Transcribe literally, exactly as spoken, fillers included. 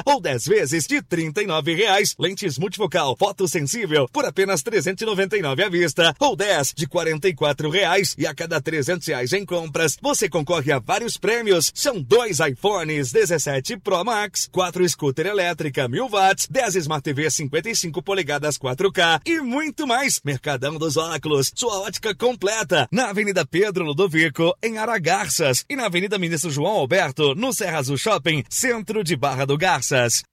ou dez vezes de trinta e nove reais. Lentes multifocal fotossensível por apenas trezentos e noventa e nove à vista, ou dez de quarenta e quatro reais. E a cada trezentos reais em compras, você concorre a vários prêmios. São dois iPhones dezessete Pro Max, quatro scooter elétrica mil watts, dez Smart T V cinquenta e cinco polegadas quatro K e muito mais. Mercadão dos Óculos, sua ótica completa, na Avenida Pedro Ludovico, em Aragarças, e na Avenida Ministro João Alberto, no Serra Azul Shopping, centro de Barra do Garças.